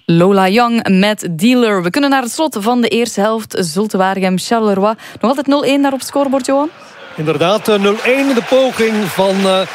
Lola Young met Dealer. We kunnen naar het slot van de eerste helft. Zulte Waregem, Charleroi. Nog altijd 0-1 daar op het scorebord, Johan? Inderdaad, 0-1. De poging van...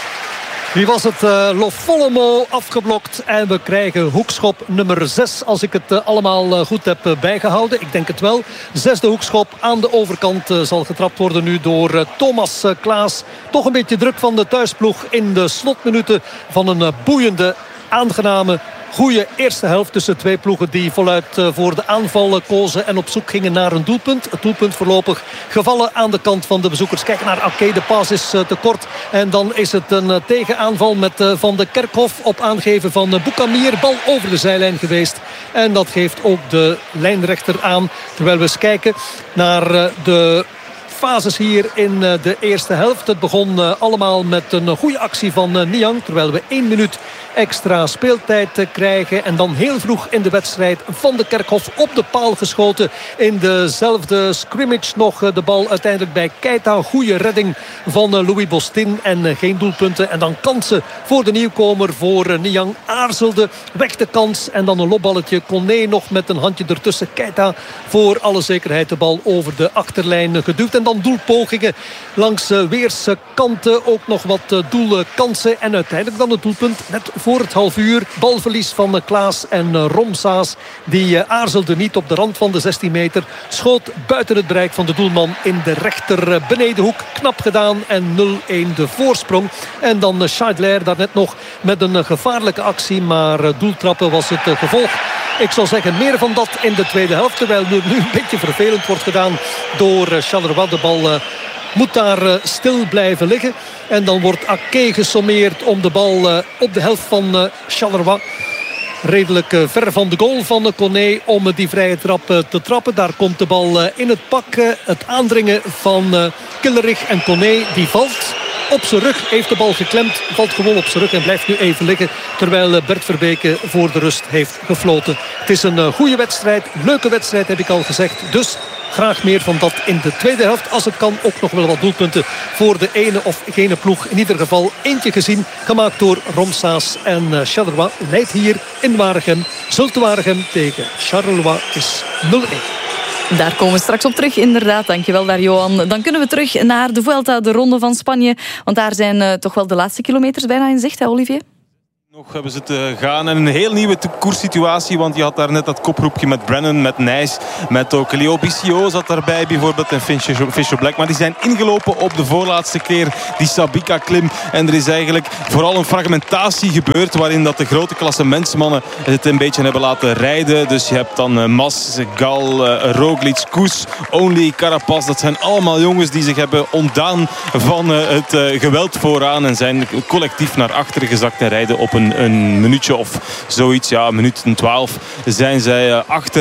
Wie was het? Lofollemo afgeblokt. En we krijgen hoekschop nummer 6. Als ik het allemaal goed heb bijgehouden. Ik denk het wel. 6e hoekschop aan de overkant zal getrapt worden nu door Thomas Klaas. Toch een beetje druk van de thuisploeg in de slotminuten van een boeiende, aangename, goede eerste helft tussen twee ploegen die voluit voor de aanval kozen en op zoek gingen naar een doelpunt. Het doelpunt voorlopig gevallen aan de kant van de bezoekers. Kijk naar Ake, de pas is te kort. En dan is het een tegenaanval met Van de Kerkhof op aangeven van Boukamir. Bal over de zijlijn geweest. En dat geeft ook de lijnrechter aan. Terwijl we eens kijken naar de fases hier in de eerste helft. Het begon allemaal met een goede actie van Niang. Terwijl we 1 minuut extra speeltijd krijgen. En dan heel vroeg in de wedstrijd Van de Kerkhof op de paal geschoten. In dezelfde scrimmage nog de bal uiteindelijk bij Keita. Goede redding van Louis Bostin en geen doelpunten. En dan kansen voor de nieuwkomer, voor Niang. Aarzelde, weg de kans. En dan een lopballetje. Koné nog met een handje ertussen. Keita voor alle zekerheid de bal over de achterlijn geduwd. En dan doelpogingen langs weerskanten. Ook nog wat doelkansen. En uiteindelijk dan het doelpunt net voor het half uur. Balverlies van Klaas en Romsaas. Die aarzelde niet op de rand van de 16 meter. Schoot buiten het bereik van de doelman in de rechter benedenhoek. Knap gedaan en 0-1 de voorsprong. En dan Scheidler daarnet nog met een gevaarlijke actie. Maar doeltrappen was het gevolg. Ik zou zeggen meer van dat in de tweede helft. Terwijl nu een beetje vervelend wordt gedaan door Charleroi. De bal moet daar stil blijven liggen. En dan wordt Ake gesommeerd om de bal op de helft van Charleroi. Redelijk ver van de goal van Koné om die vrije trap te trappen. Daar komt de bal in het pak. Het aandringen van Killerich en Koné die valt. Op zijn rug heeft de bal geklemd. Valt gewoon op zijn rug en blijft nu even liggen. Terwijl Bert Verbeke voor de rust heeft gefloten. Het is een goede wedstrijd. Leuke wedstrijd heb ik al gezegd. Dus graag meer van dat in de tweede helft. Als het kan ook nog wel wat doelpunten voor de ene of gene ploeg. In ieder geval eentje gezien. Gemaakt door Romsaas en Charleroi. Leidt hier in Waregem. Zulte Waregem tegen Charleroi is 0-1. Daar komen we straks op terug, inderdaad. Dankjewel daar, Johan. Dan kunnen we terug naar de Vuelta, de Ronde van Spanje. Want daar zijn toch wel de laatste kilometers bijna in zicht, hè, Olivier? Nog hebben ze te gaan en een heel nieuwe koerssituatie, want je had daar net dat kopgroepje met Brennan, met Nijs, met ook Leo Bicio zat daarbij bijvoorbeeld en Fischer Black, maar die zijn ingelopen op de voorlaatste keer die Sabika klim en er is eigenlijk vooral een fragmentatie gebeurd waarin dat de grote klassementsmannen het een beetje hebben laten rijden. Dus je hebt dan Mas, Gal, Roglic, Koes, Only, Carapaz, dat zijn allemaal jongens die zich hebben ontdaan van het geweld vooraan en zijn collectief naar achteren gezakt en rijden op een minuutje of zoiets, ja, een minuut en 12 zijn zij achter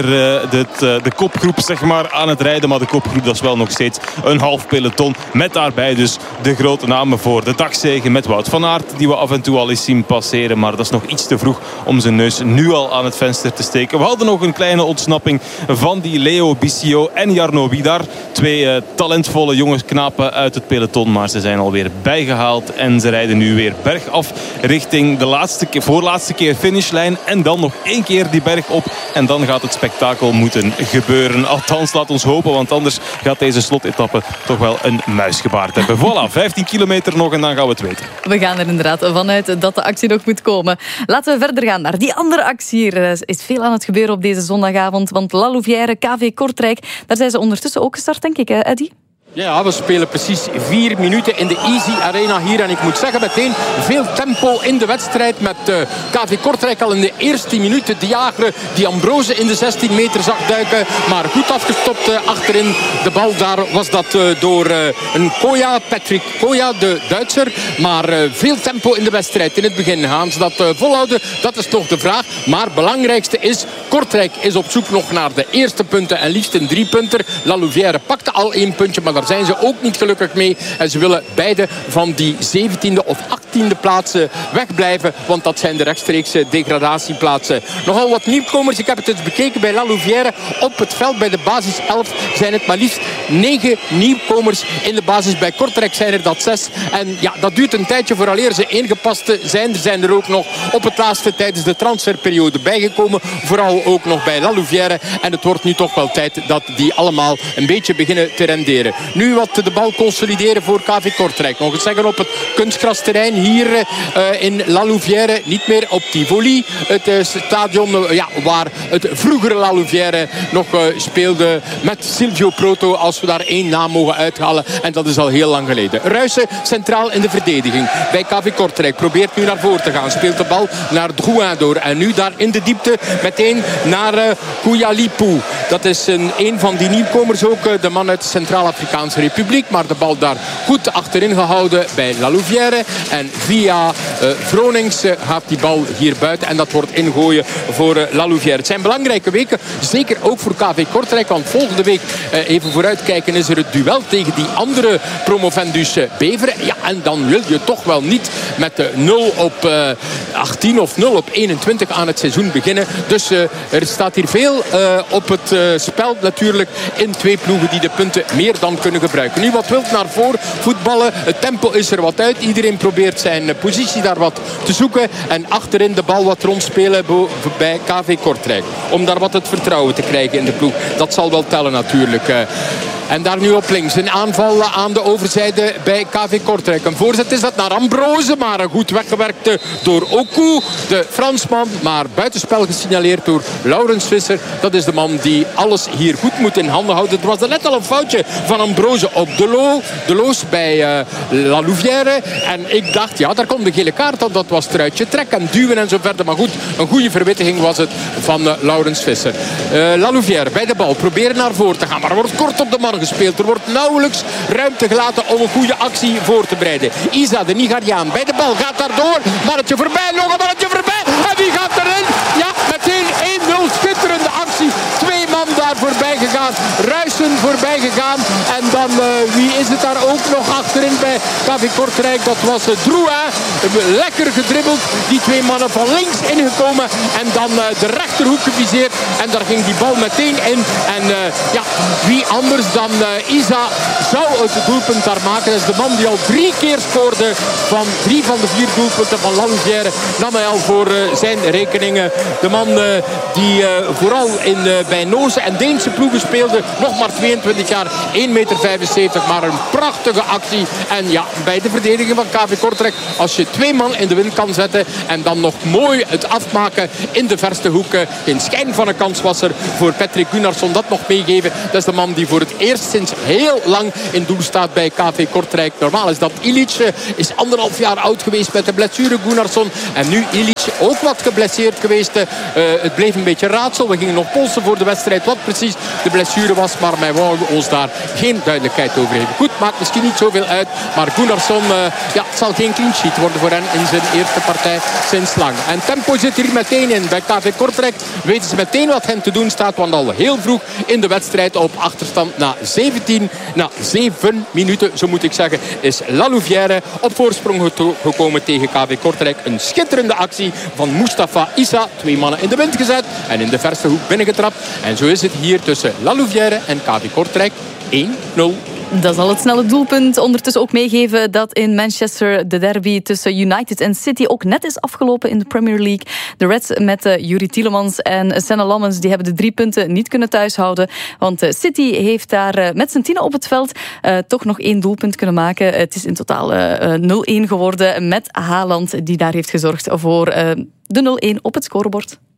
de kopgroep zeg maar aan het rijden, maar de kopgroep dat is wel nog steeds een half peloton met daarbij dus de grote namen voor de dagzege met Wout van Aert die we af en toe al eens zien passeren, maar dat is nog iets te vroeg om zijn neus nu al aan het venster te steken. We hadden nog een kleine ontsnapping van die Leo Bicio en Jarno Widar, twee talentvolle jongens knapen uit het peloton, maar ze zijn alweer bijgehaald en ze rijden nu weer bergaf richting de voorlaatste keer finishlijn en dan nog 1 keer die berg op en dan gaat het spektakel moeten gebeuren. Althans, laat ons hopen, want anders gaat deze slotetappe toch wel een muisgebaard hebben. Voilà, 15 kilometer nog en dan gaan we het weten. We gaan er inderdaad vanuit dat de actie nog moet komen. Laten we verder gaan naar die andere actie. Er is veel aan het gebeuren op deze zondagavond, want La Louvière, KV Kortrijk, daar zijn ze ondertussen ook gestart, denk ik, hè, Eddy? Ja, we spelen precies 4 minuten in de Easy Arena hier. En ik moet zeggen, meteen veel tempo in de wedstrijd met KV Kortrijk al in de eerste minuten. De jager die Ambrose in de 16 meter zag duiken. Maar goed afgestopt achterin. De bal daar was dat door een Koya, Patrick Koya, de Duitser. Maar veel tempo in de wedstrijd. In het begin gaan ze dat volhouden. Dat is toch de vraag. Maar het belangrijkste is, Kortrijk is op zoek nog naar de eerste punten. En liefst een 3-punter. La Louvière pakte al 1 puntje, maar daar Daar zijn ze ook niet gelukkig mee. En ze willen beide van die 17e of 18e plaatsen wegblijven. Want dat zijn de rechtstreekse degradatieplaatsen. Nogal wat nieuwkomers. Ik heb het eens bekeken bij La Louvière. Op het veld bij de basis 11 zijn het maar liefst 9 nieuwkomers. In de basis bij Kortrijk zijn er dat 6. En ja, dat duurt een tijdje vooraleer ze ingepast zijn. Er zijn er ook nog op het laatste tijdens de transferperiode bijgekomen. Vooral ook nog bij La Louvière. En het wordt nu toch wel tijd dat die allemaal een beetje beginnen te renderen. Nu wat de bal consolideren voor KV Kortrijk. Nog eens zeggen op het kunstgrasterrein hier in La Louvière. Niet meer op Tivoli. Het stadion waar het vroegere La Louvière nog speelde met Silvio Proto. Als we daar één naam mogen uithalen. En dat is al heel lang geleden. Ruijsen centraal in de verdediging bij KV Kortrijk. Probeert nu naar voren te gaan. Speelt de bal naar Drouin door. En nu daar in de diepte meteen naar Koualipu. Dat is een van die nieuwkomers ook. De man uit de Centraal-Afrikaanse Republiek. Maar de bal daar goed achterin gehouden bij La Louvière. En via Vronings gaat die bal hier buiten. En dat wordt ingooien voor La Louvière. Het zijn belangrijke weken. Zeker ook voor KV Kortrijk. Want volgende week even vooruitkijken is er het duel tegen die andere promovendus Beveren. Ja, en dan wil je toch wel niet met 0 op 18 of 0 op 21 aan het seizoen beginnen. Dus er staat hier veel op het spel natuurlijk in twee ploegen die de punten meer dan kunnen gebruiken. Nu wat wilt naar voren voetballen. Het tempo is er wat uit. Iedereen probeert zijn positie daar wat te zoeken. En achterin de bal wat rondspelen bij KV Kortrijk. Om daar wat het vertrouwen te krijgen in de ploeg. Dat zal wel tellen natuurlijk. En daar nu op links een aanval aan de overzijde bij KV Kortrijk. Een voorzet is dat naar Ambrose, maar goed weggewerkt door Oku, de Fransman. Maar buitenspel gesignaleerd door Laurens Visser. Dat is de man die alles hier goed moet in handen houden. Er was net al een foutje van Ambrose op de Loos bij La Louvière. En ik dacht, ja, daar komt de gele kaart aan. Dat was truitje trek en duwen en zo verder. Maar goed, een goede verwittiging was het van Laurens Visser. La Louvière bij de bal. Proberen naar voren te gaan. Maar er wordt kort op de man gespeeld. Er wordt nauwelijks ruimte gelaten om een goede actie voor te bereiden. Isa, de Nigeriaan, bij de bal. Gaat daardoor. Mannetje voorbij. Nog een mannetje voorbij. En wie gaat erin? Ja, meteen 1-0. Schitterende actie. 2 man daar voorbij gegaan. Ruijsen voorbij gegaan. En dan, wie is het daar ook nog achterin bij KV Kortrijk? Dat was Drouin. Lekker gedribbeld. Die 2 mannen van links ingekomen. En dan de rechterhoek geviseerd. En daar ging die bal meteen in. En wie anders dan Isa zou het doelpunt daar maken. Dat is de man die al 3 keer scoorde. Van 3 van de 4 doelpunten van La Louvière nam hij al voor zijn rekeningen. De man die vooral bij Noorse en Deense ploegen speelde. Nog maar 22 jaar, 1,75 meter. Maar een prachtige actie. En ja, bij de verdediging van KV Kortrijk. Als je 2 man in de wind kan zetten. En dan nog mooi het afmaken in de verste hoeken. Geen schijn van een kans was er voor Patrick Gunnarsson. Dat nog meegeven. Dat is de man die voor het eerst sinds heel lang in doel staat bij KV Kortrijk. Normaal is dat Ilic. Is 1,5 jaar oud geweest met de blessure Gunnarsson. En nu Ilic ook wat geblesseerd geweest. Het bleef een beetje raadsel. We gingen nog polsen voor de wedstrijd wat precies de blessure was. Maar wij wouden ons daar geen duidelijkheid over geven. Goed, maakt misschien niet zoveel uit. Maar Gunnarsson, het zal geen clean sheet worden voor hen in zijn eerste partij sinds lang. En tempo zit hier meteen in. Bij KV Kortrijk weten ze meteen wat hen te doen staat. Want al heel vroeg in de wedstrijd op achterstand na 7 minuten, zo moet ik zeggen, is La Louvière op voorsprong gekomen tegen KV Kortrijk. Een schitterende actie van Mustafa Issa. 2 mannen in de wind gezet en in de verste hoek binnengetrapt. En zo is het hier tussen La Louvière en KV Kortrijk 1-0. Dat zal het snelle doelpunt ondertussen ook meegeven dat in Manchester de derby tussen United en City ook net is afgelopen in de Premier League. De Reds met Yuri Tielemans en Senna Lammens die hebben de 3 punten niet kunnen thuishouden. Want City heeft daar met z'n 10 op het veld toch nog 1 doelpunt kunnen maken. Het is in totaal 0-1 geworden met Haaland die daar heeft gezorgd voor de 0-1 op het scorebord.